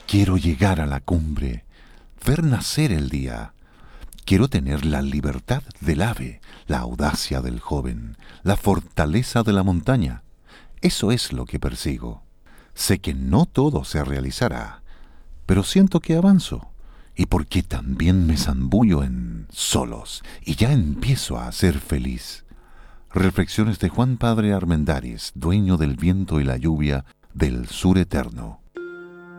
Quiero llegar a la cumbre, ver nacer el día. Quiero tener la libertad del ave, la audacia del joven, la fortaleza de la montaña. Eso es lo que persigo. Sé que no todo se realizará, pero siento que avanzo. Y porque también me zambullo en solos y ya empiezo a ser feliz. Reflexiones de Juan Padre Armendáriz, dueño del viento y la lluvia del sur eterno.